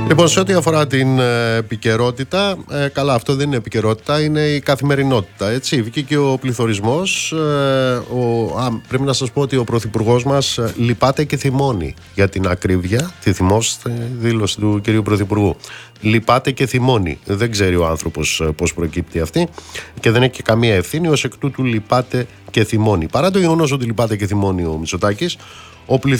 Λοιπόν, σε ό,τι αφορά την επικαιρότητα, καλά, αυτό δεν είναι επικαιρότητα, είναι η καθημερινότητα. Έτσι, βγήκε ο πληθωρισμός. Πρέπει να σας πω ότι ο Πρωθυπουργός μας λυπάται και θυμώνει για την ακρίβεια. Τη θυμόστε, δήλωση του κυρίου Πρωθυπουργού. Λυπάται και θυμώνει. Δεν ξέρει ο άνθρωπος πώς προκύπτει αυτή και δεν έχει και καμία ευθύνη. Ως εκ τούτου λυπάται και θυμώνει. Παρά το γεγονός ότι λυπάται και θυμώνει ο Μητσοτάκης, ο